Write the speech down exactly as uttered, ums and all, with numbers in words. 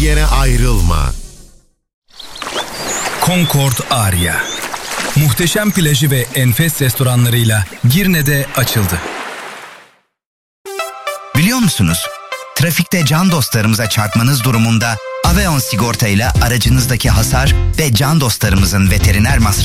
diyene ayrılma. Concord Aria. Muhteşem plajı ve enfes restoranlarıyla Girne'de açıldı. Biliyor musunuz? Trafikte can dostlarımıza çarpmanız durumunda Aveon sigorta ile aracınızdaki hasar ve can dostlarımızın veteriner masrafı